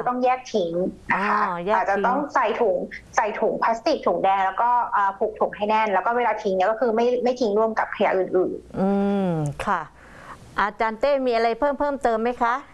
ต้องแยกทิ้งนะคะอาจจะต้องใส่ถุงพลาสติกถุงแดงแล้วก็ผูกถุงให้แน่นแล้วก็เวลาทิ้งเนี่ยก็คือไม่ทิ้งร่วมกับขยะอื่นๆค่ะอาจารย์เต้มีอะไรเพิ่มเติมไหมคะ